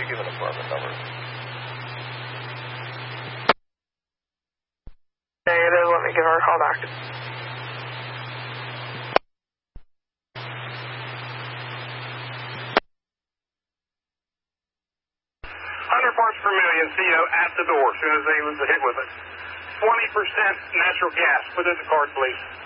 Give an apartment number. Okay, it is. Let me give her a call back. 100 parts per million CO at the door as soon as they was hit with it. 20% natural gas. Put in the card, please.